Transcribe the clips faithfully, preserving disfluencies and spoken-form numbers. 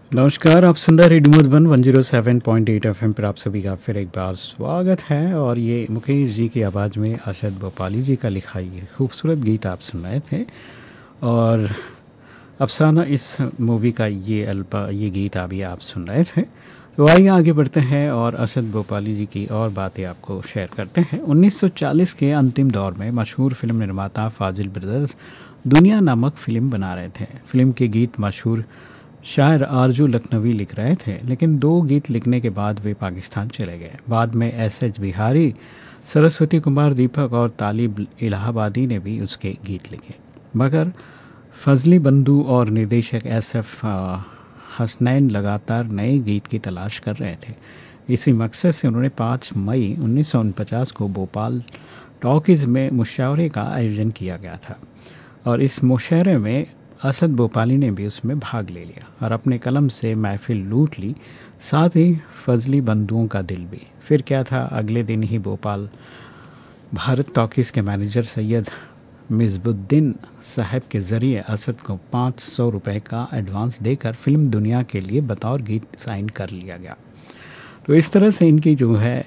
नमस्कार, आप सुन रहे radio Madhuban one zero seven point eight FM पर आप सभी का फिर एक बार स्वागत है। और ये मुकेश जी की आवाज़ में अरशद भोपाली जी का लिखा ये खूबसूरत गीत आप सुन रहे थे। और अफसाना इस मूवी का ये अल्बा ये गीत अभी आप सुन रहे थे। तो आइए आगे बढ़ते हैं और अरशद भोपाली जी की और बातें आपको शेयर करते हैं। उन्नीस सौ चालीस के अंतिम दौर में मशहूर फिल्म निर्माता फाजिल ब्रदर्स दुनिया नामक फ़िल्म बना रहे थे। फिल्म के गीत मशहूर शायर आरजू लखनवी लिख रहे थे, लेकिन दो गीत लिखने के बाद वे पाकिस्तान चले गए। बाद में एस एच बिहारी, सरस्वती कुमार दीपक और तालिब इलाहाबादी ने भी उसके गीत लिखे। मगर फजली बंधु और निर्देशक एस एफ हसनैन लगातार नए गीत की तलाश कर रहे थे। इसी मकसद से उन्होंने पाँच मई उन्नीस सौ उनपचास को भोपाल टॉकीज़ में मुशावरे का आयोजन किया गया था। और इस मुशावरे में असद भोपाली ने भी उसमें भाग ले लिया और अपने कलम से महफिल लूट ली, साथ ही फजली बंधुओं का दिल भी। फिर क्या था, अगले दिन ही भोपाल भारत टॉकीज़ के मैनेजर सैयद मिज़बुद्दीन साहब के ज़रिए असद को पाँच सौ रुपये का एडवांस देकर फिल्म दुनिया के लिए बतौर गीत साइन कर लिया गया। तो इस तरह से इनकी जो है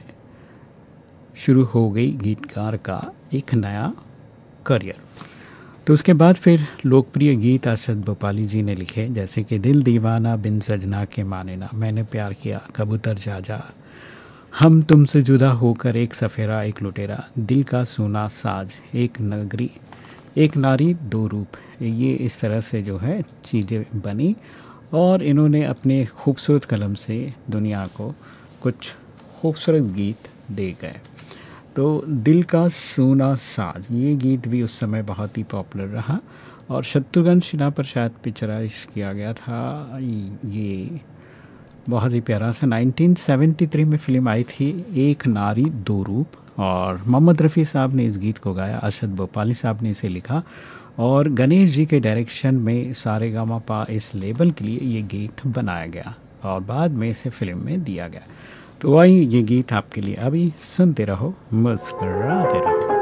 शुरू हो गई गीतकार का एक नया करियर। तो उसके बाद फिर लोकप्रिय गीत अरशद भोपाली जी ने लिखे, जैसे कि दिल दीवाना बिन सजना के माने ना, मैंने प्यार किया, कबूतर जा जा, हम तुमसे जुदा होकर, एक सफ़ेरा एक लुटेरा, दिल का सोना साज, एक नगरी एक नारी दो रूप। ये इस तरह से जो है चीज़ें बनी और इन्होंने अपने खूबसूरत कलम से दुनिया को कुछ खूबसूरत गीत दे गए। तो दिल का सोना साज ये गीत भी उस समय बहुत ही पॉपुलर रहा और शत्रुघ्न सिन्हा पर शायद पिक्चराइज किया गया था। ये बहुत ही प्यारा सा नाइनटीन सेवेंटी थ्री में फिल्म आई थी एक नारी दो रूप, और मोहम्मद रफ़ी साहब ने इस गीत को गाया, अरशद भोपाली साहब ने इसे लिखा और गणेश जी के डायरेक्शन में सारेगामापा इस लेबल के लिए ये गीत बनाया गया और बाद में इसे फिल्म में दिया गया। तो वही ये गीत आपके लिए, अभी सुनते रहो, मुस्कुराते रहो।